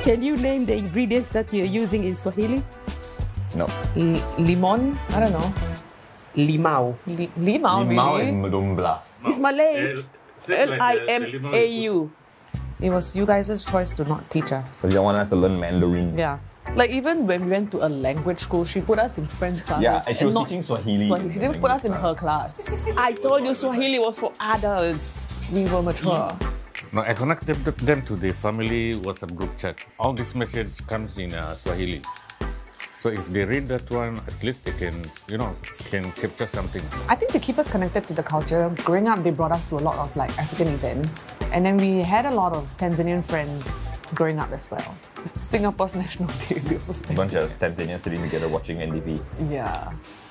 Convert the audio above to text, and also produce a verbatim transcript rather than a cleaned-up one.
Can you name the ingredients that you're using in Swahili? No. L- limon? I don't know. Limau. Li- limau, Limau really? is Medumblah. It's Malay. L I M A U. It was you guys' choice to not teach us. So you don't want us to learn Mandarin. Yeah. Like even when we went to a language school, she put us in French classes. Yeah, and she was not teaching Swahili. Swahili. She didn't put us in her class. I told you Swahili was for adults. We were mature. No, I connected them to the family WhatsApp group chat. All this message comes in uh, Swahili. So if they read that one, at least they can, you know, can capture something. I think to keep us connected to the culture, growing up, they brought us to a lot of like African events. And then we had a lot of Tanzanian friends growing up as well. Singapore's National Day, we also A spent bunch it. of Tanzanians sitting together watching N D P. Yeah.